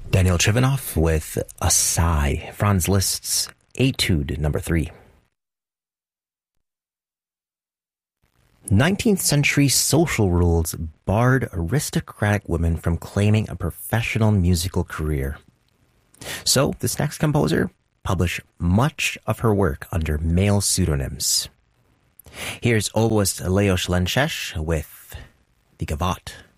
Daniel Trivanov with A Sigh, Franz Liszt's Etude number 3. 19th century social rules barred aristocratic women from claiming a professional musical career. So, this next composer published much of her work under male pseudonyms. Here's Oboist Leos Lenchesh with the Gavotte.